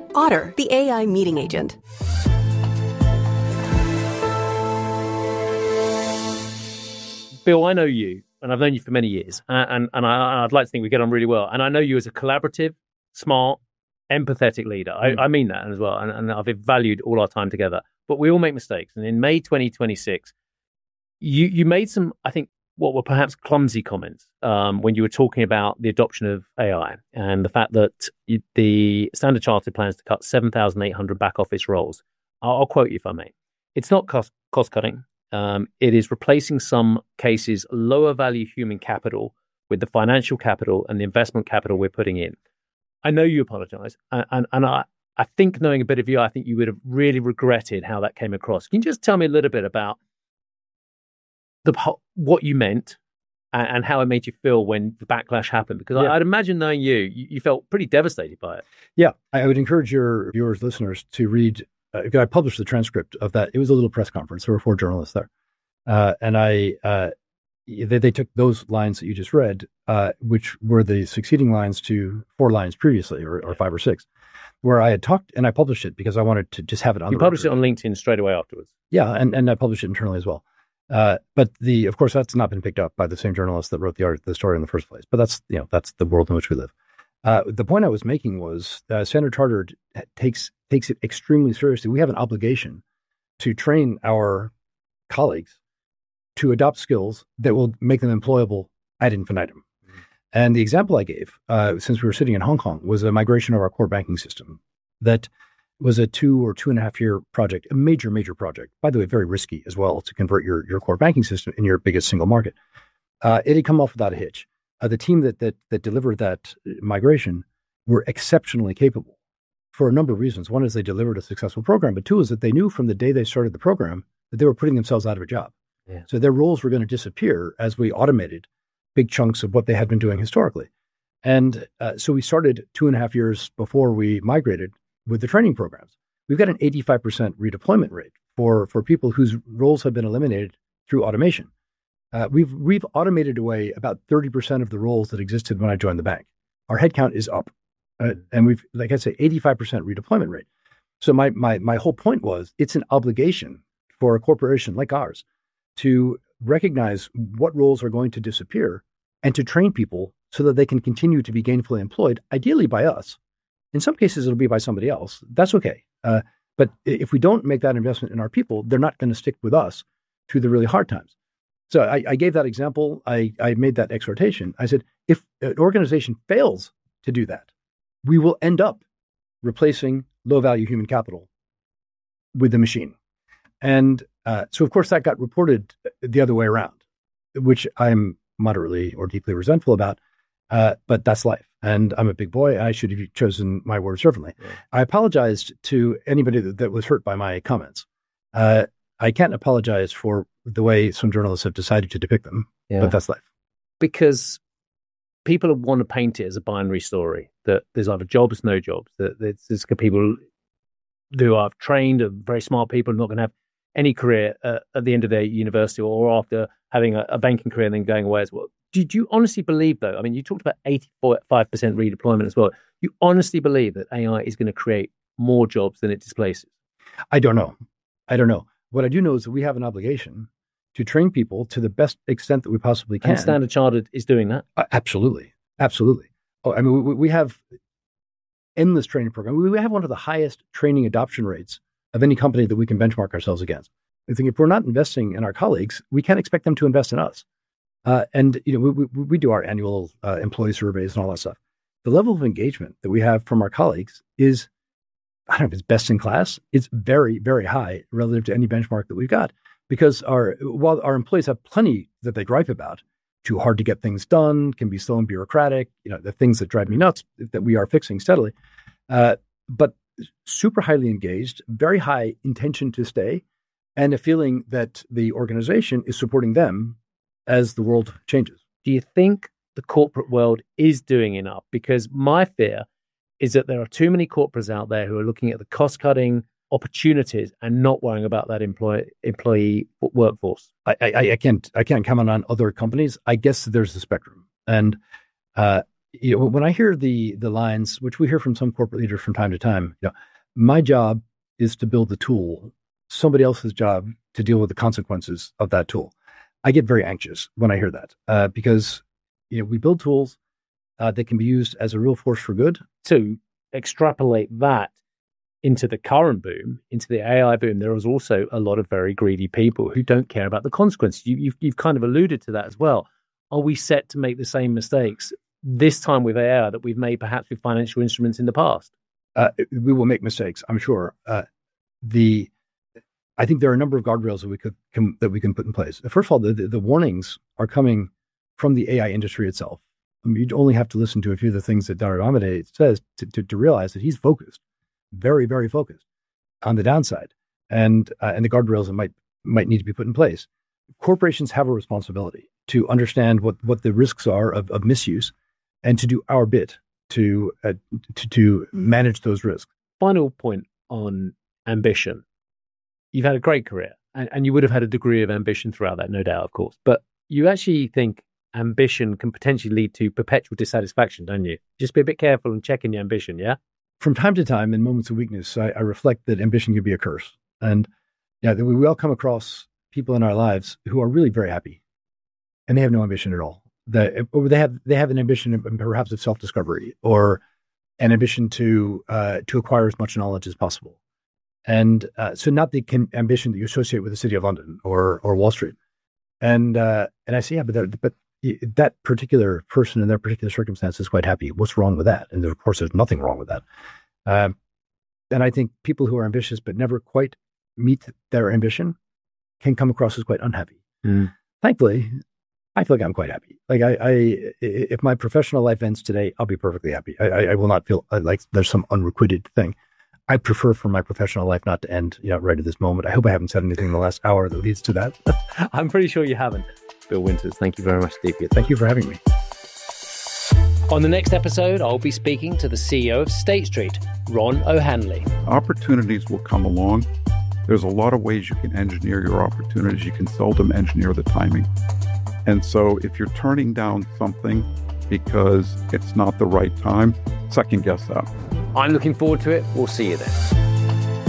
Otter, the AI meeting agent. Bill, I know you, and I've known you for many years, and I'd like to think we get on really well. And I know you as a collaborative, smart, empathetic leader. I mean that as well, and I've valued all our time together. But we all make mistakes. And in May 2026, you made some, I think, what were perhaps clumsy comments when you were talking about the adoption of AI and the fact that the Standard Chartered plans to cut 7,800 back office roles. I'll quote you if I may. It's not cost cutting. It is replacing some cases lower value human capital with the financial capital and the investment capital we're putting in. I know you apologize. And I think knowing a bit of you, I think you would have really regretted how that came across. Can you just tell me a little bit about what you meant and how it made you feel when the backlash happened? Because I'd imagine knowing you felt pretty devastated by it. Yeah, I would encourage your viewers, listeners to read. I published the transcript of that. It was a little press conference. There were 4 journalists there. And they took those lines that you just read, which were the succeeding lines to 4 lines previously, or 5 or 6, where I had talked, and I published it because I wanted to just have it on. You published it on LinkedIn straight away afterwards. Yeah, and I published it internally as well. But of course, that's not been picked up by the same journalist that wrote the story in the first place. But that's the world in which we live. The point I was making was Standard Chartered takes it extremely seriously. We have an obligation to train our colleagues to adopt skills that will make them employable ad infinitum. And the example I gave, since we were sitting in Hong Kong, was a migration of our core banking system that was a 2 or 2.5 year project, a major project. By the way, very risky as well to convert your core banking system in your biggest single market. It had come off without a hitch. The team that delivered that migration were exceptionally capable for a number of reasons. One is they delivered a successful program, but 2 is that they knew from the day they started the program that they were putting themselves out of a job. Yeah. So their roles were going to disappear as we automated big chunks of what they had been doing historically. And so we started 2.5 years before we migrated with the training programs. We've got an 85% redeployment rate for people whose roles have been eliminated through automation. We've automated away about 30% of the roles that existed when I joined the bank. Our headcount is up. And we've, like I say, 85% redeployment rate. So my whole point was it's an obligation for a corporation like ours to recognize what roles are going to disappear and to train people so that they can continue to be gainfully employed, ideally by us. In some cases, it'll be by somebody else. That's okay. But if we don't make that investment in our people, they're not going to stick with us through the really hard times. So I gave that example. I made that exhortation. I said, if an organization fails to do that, we will end up replacing low-value human capital with the machine. And so, of course, that got reported the other way around, which I'm moderately or deeply resentful about. But that's life. And I'm a big boy. I should have chosen my words differently. Yeah. I apologized to anybody that was hurt by my comments. I can't apologize for the way some journalists have decided to depict them, but that's life. Because people want to paint it as a binary story, that there's either jobs, no jobs, that there's people who are trained, very smart people, not going to have any career at the end of their university or after having a banking career and then going away as well. Did you honestly believe, though? I mean, you talked about 85% redeployment as well. You honestly believe that AI is going to create more jobs than it displaces? I don't know. What I do know is that we have an obligation to train people to the best extent that we possibly can. And Standard Chartered is doing that? Absolutely. Oh, I mean, we have endless training program. We have one of the highest training adoption rates of any company that we can benchmark ourselves against. I think if we're not investing in our colleagues, we can't expect them to invest in us. And we do our annual employee surveys and all that stuff. The level of engagement that we have from our colleagues is, I don't know if it's best in class. It's very, very high relative to any benchmark that we've got. Because while our employees have plenty that they gripe about, too hard to get things done, can be slow and bureaucratic, the things that drive me nuts that we are fixing steadily, but super highly engaged, very high intention to stay, and a feeling that the organization is supporting them as the world changes. Do you think the corporate world is doing enough? Because my fear is that there are too many corporates out there who are looking at the cost-cutting opportunities and not worrying about that employee workforce. I can't comment on other companies. I guess there's a spectrum, and when I hear the lines, which we hear from some corporate leaders from time to time, my job is to build the tool, somebody else's job to deal with the consequences of that tool. I get very anxious when I hear that because we build tools that can be used as a real force for good. To extrapolate that into the current boom, into the AI boom, there is also a lot of very greedy people who don't care about the consequences. You've kind of alluded to that as well. Are we set to make the same mistakes this time with AI that we've made perhaps with financial instruments in the past? We will make mistakes, I'm sure. I think there are a number of guardrails that we can put in place. First of all, the warnings are coming from the AI industry itself. You'd only have to listen to a few of the things that Dario Amodei says to realize that he's focused, very, very focused on the downside, and the guardrails that might need to be put in place. Corporations have a responsibility to understand what the risks are of misuse, and to do our bit to manage those risks. Final point on ambition. You've had a great career, and you would have had a degree of ambition throughout that, no doubt, of course. But you actually think ambition can potentially lead to perpetual dissatisfaction, don't you? Just be a bit careful and check in your ambition, yeah? From time to time, in moments of weakness, I reflect that ambition can be a curse. And we all come across people in our lives who are really very happy, and they have no ambition at all. They have an ambition, perhaps of self-discovery, or an ambition to acquire as much knowledge as possible. And so not the ambition that you associate with the City of London or Wall Street. And I say, but that particular person in their particular circumstance is quite happy. What's wrong with that? And of course, there's nothing wrong with that. And I think people who are ambitious but never quite meet their ambition can come across as quite unhappy. Thankfully, I feel like I'm quite happy. Like if my professional life ends today, I'll be perfectly happy. I will not feel like there's some unrequited thing. I prefer for my professional life not to end right at this moment. I hope I haven't said anything in the last hour that leads to that. I'm pretty sure you haven't. Bill Winters, thank you very much, Steve. Thank you for having me. On the next episode, I'll be speaking to the CEO of State Street, Ron O'Hanley. Opportunities will come along. There's a lot of ways you can engineer your opportunities. You can seldom engineer the timing. And so if you're turning down something because it's not the right time, second guess that. I'm looking forward to it. We'll see you then.